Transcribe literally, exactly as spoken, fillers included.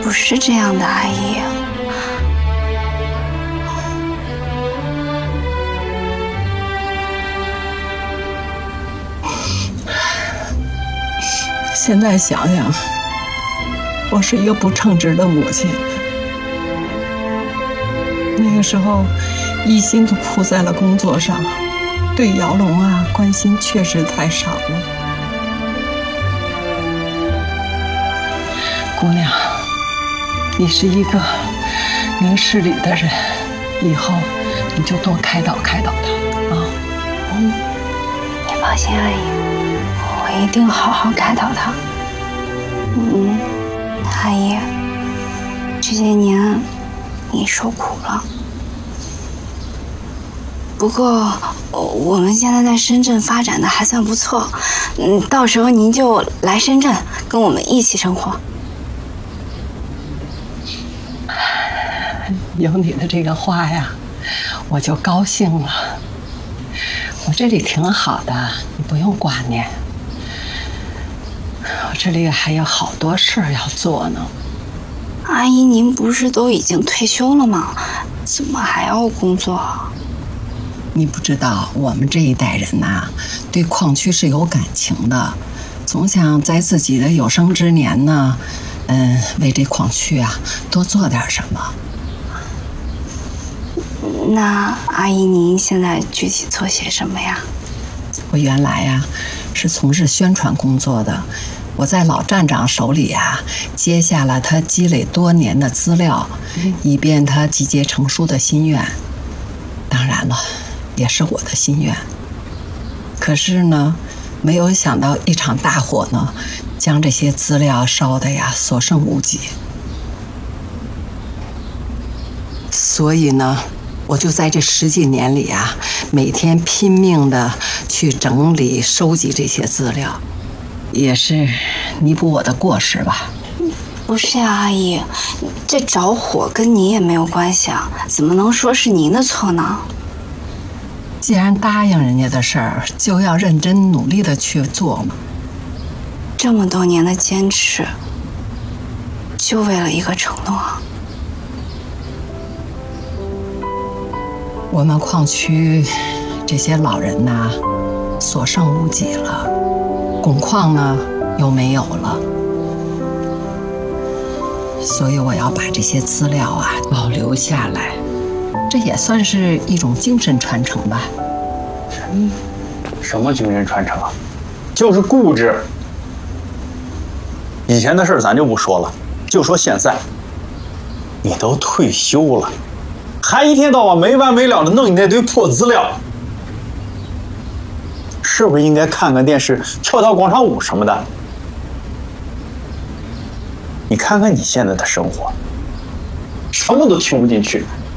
不是这样的，阿姨。 现在想想，我是一个不称职的母亲。那个时候，一心都扑在了工作上，对姚龙啊关心确实太少了。姑娘，你是一个明事理的人，以后你就多开导开导他啊。 嗯，你放心，阿姨，我一定好好开导他。嗯，阿姨，这些年你受苦了。不过我们现在在深圳发展的还算不错，嗯，到时候您就来深圳跟我们一起生活。 有你的这个话呀，我就高兴了。我这里挺好的，你不用挂念。我这里还有好多事儿要做呢。 阿姨，您不是都已经退休了吗？怎么还要工作？ 你不知道，我们这一代人呐，对矿区是有感情的，总想在自己的有生之年呢，嗯，为这矿区啊多做点什么。 那阿姨，您现在具体做些什么呀？ 我原来呀是从事宣传工作的，我在老站长手里呀接下了他积累多年的资料，以便他集结成书的心愿。当然了，也是我的心愿。可是呢，没有想到一场大火呢，将这些资料烧得呀所剩无几。所以呢，我就在这十几年里啊，每天拼命的去整理、收集这些资料，也是弥补我的过失吧。 不是呀，阿姨，这着火跟你也没有关系啊，怎么能说是您的错呢？ 既然答应人家的事儿，就要认真努力的去做嘛。 这么多年的坚持，就为了一个承诺。 我们矿区这些老人呐，所剩无几了，汞矿呢又没有了，所以我要把这些资料啊保留下来，这也算是一种精神传承吧。 嗯，什么精神传承啊？就是固执。以前的事咱就不说了，就说现在，你都退休了，还一天到晚没完没了的弄你那堆破资料，是不是应该看看电视、跳跳广场舞什么的？你看看你现在的生活，什么都听不进去。